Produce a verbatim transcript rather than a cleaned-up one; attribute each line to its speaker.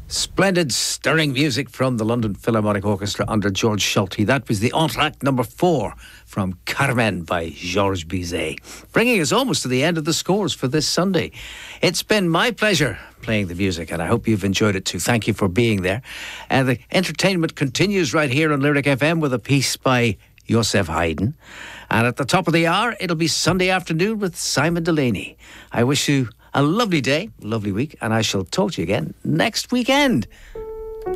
Speaker 1: Splendid, stirring music from the London Philharmonic Orchestra under George Schulte. That was the entr'acte number four from Carmen by Georges Bizet, bringing us almost to the end of the scores for this Sunday. It's been my pleasure playing the music, and I hope you've enjoyed it too. Thank you for being there. And the entertainment continues right here on Lyric F M with a piece by Joseph Haydn. And at the top of the hour, it'll be Sunday afternoon with Simon Delaney. I wish you a lovely day, lovely week, and I shall talk to you again next weekend.